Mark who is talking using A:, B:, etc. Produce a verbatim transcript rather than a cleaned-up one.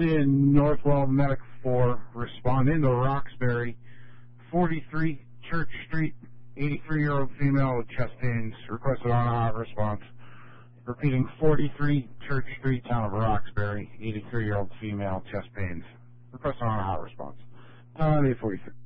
A: in Northwell Medic four, respond into Roxbury, forty-three Church Street, eighty-three-year-old female with chest pains, requested on a hot response. Repeating, forty-three Church Street, town of Roxbury, eighty-three-year-old female, chest pains, requested on a hot response. Uh, eight forty-three.